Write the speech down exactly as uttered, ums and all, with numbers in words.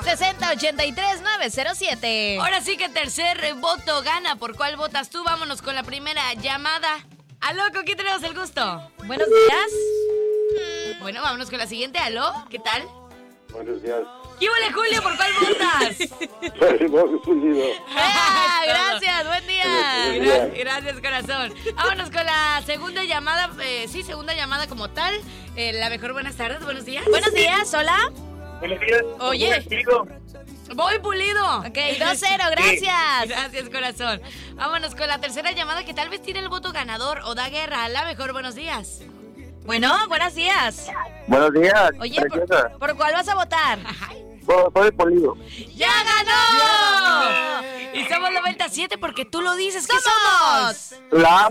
sesenta ochenta y tres nueve cero siete. Ahora sí que tercer voto gana. ¿Por cuál votas tú? Vámonos con la primera llamada. ¿Aló? ¿Con quién tenemos el gusto? Buenos días. Bueno, vámonos con la siguiente. ¿Aló? ¿Qué tal? Buenos días. ¿Qué huele, Julio? ¿Por cuál votas? Soy Bob Pulido. Ah, gracias, buen día. Gra- Gracias, corazón. Vámonos con la segunda llamada. Eh, sí, segunda llamada como tal. Eh, la mejor, buenas tardes, buenos días. Buenos días, hola. Buenos días. Oye. Voy, Pulido. Ok, dos cero, gracias. Gracias, corazón. Vámonos con la tercera llamada que tal vez tiene el voto ganador o da guerra. La mejor, buenos días. Bueno, buenos días. Buenos días. Oye, ¿por, ¿por cuál vas a votar? Soy Polido. ¡Ya ganó! Y somos noventa y siete porque tú lo dices que somos. La